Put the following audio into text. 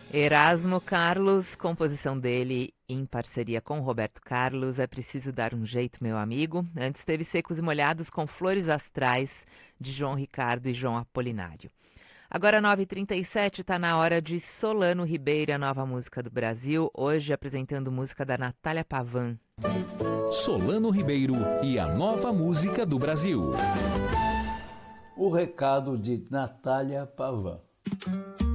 Erasmo Carlos, composição dele em parceria com Roberto Carlos, É Preciso Dar um Jeito, Meu Amigo. Antes teve Secos e Molhados com Flores Astrais, de João Ricardo e João Apolinário. Agora 9h37, está na hora de Solano Ribeiro, a nova música do Brasil, hoje apresentando música da Natália Pavan. Solano Ribeiro e a nova música do Brasil. O recado de Natália Pavan.